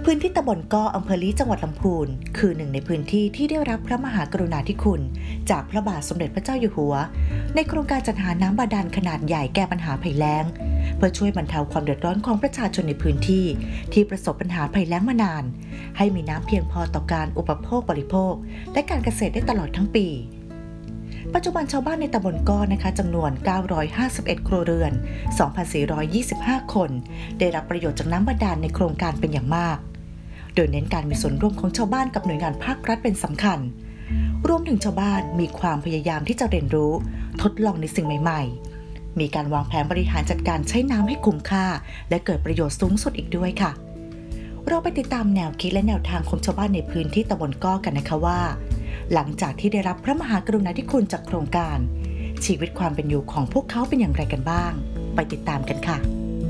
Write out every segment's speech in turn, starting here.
พื้นที่ตำบลก้ออำเภอลี้จังหวัดลำพูนคือหนึ่งในพื้นที่ที่ได้รับพระมหากรุณาธิคุณจากพระบาทสมเด็จพระเจ้าอยู่หัวในโครงการจัดหาน้ำบาดาลขนาดใหญ่แก้ปัญหาภัยแล้งเพื่อช่วยบรรเทาความเดือดร้อนของประชาชนในพื้นที่ที่ประสบปัญหาภัยแล้งมานานให้มีน้ำเพียงพอต่อการอุปโภคบริโภคและการเกษตรได้ตลอดทั้งปีปัจจุบันชาวบ้านในตำบลก้อนะคะจำนวน951ครัวเรือน 2,425 คนได้รับประโยชน์จากน้ำบาดาลในโครงการเป็นอย่างมากโดยเน้นการมีส่วนร่วมของชาวบ้านกับหน่วยงานภาครัฐเป็นสำคัญรวมถึงชาวบ้านมีความพยายามที่จะเรียนรู้ทดลองในสิ่งใหม่ๆมีการวางแผนบริหารจัดการใช้น้ำให้คุ้มค่าและเกิดประโยชน์สูงสุดอีกด้วยค่ะเราไปติดตามแนวคิดและแนวทางของชาวบ้านในพื้นที่ตำบลก้อกันนะคะว่าหลังจากที่ได้รับพระมหากรุณาธิคุณจากโครงการชีวิตความเป็นอยู่ของพวกเขาเป็นอย่างไรกันบ้างไปติดตามกันค่ะ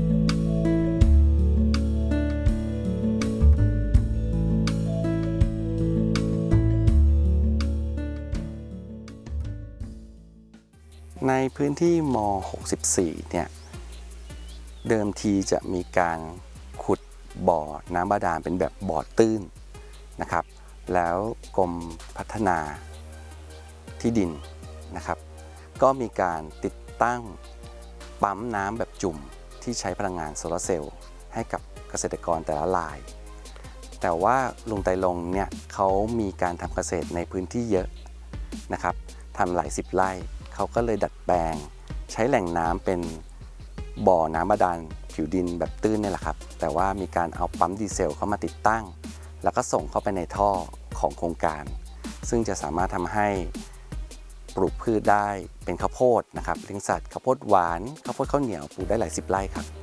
ในพื้นที่ม64เนี่ยเดิมทีจะมีการขุดบ่อน้ำบาดาลเป็นแบบบ่อตื้นนะครับแล้วกรมพัฒนาที่ดินนะครับก็มีการติดตั้งปั๊มน้ำแบบจุ่มที่ใช้พลังงานโซลาร์เซลล์ให้กับเกษตรกรแต่ละรายแต่ว่าลุงไตรลงค์เนี่ยเขามีการทำเกษตรในพื้นที่เยอะนะครับทำหลาย10 ไร่เขาก็เลยดัดแปลงใช้แหล่งน้ำเป็นบ่อน้ำบาดาลผิวดินแบบตื้นนี่แหละครับแต่ว่ามีการเอาปั๊มดีเซลเข้ามาติดตั้งแล้วก็ส่งเข้าไปในท่อของโครงการซึ่งจะสามารถทำให้ปลูกพืชได้เป็นข้าวโพดนะครับเลี้ยงสัตว์ข้าวโพดหวานข้าวโพดข้าวเหนียวปลูกได้หลาย10 ไร่ครับ